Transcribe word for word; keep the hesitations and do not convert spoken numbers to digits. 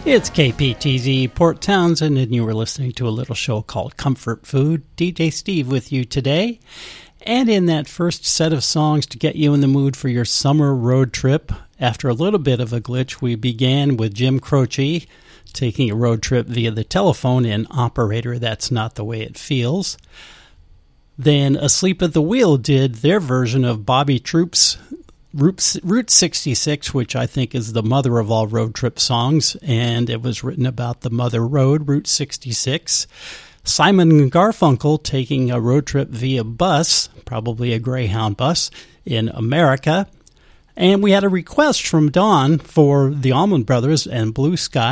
It's K P T Z Port Townsend, and you were listening to a little show called Comfort Food. D J Steve with you today. And in that first set of songs to get you in the mood for your summer road trip, after a little bit of a glitch, we began with Jim Croce taking a road trip via the telephone in Operator, That's Not the Way It Feels. Then Asleep at the Wheel did their version of Bobby Troupe's Route sixty-six, which I think is the mother of all road trip songs, and it was written about the mother road, Route sixty-six. Simon and Garfunkel taking a road trip via bus, probably a Greyhound bus, in America. And we had a request from Dawn for the Allman Brothers and Blue Sky.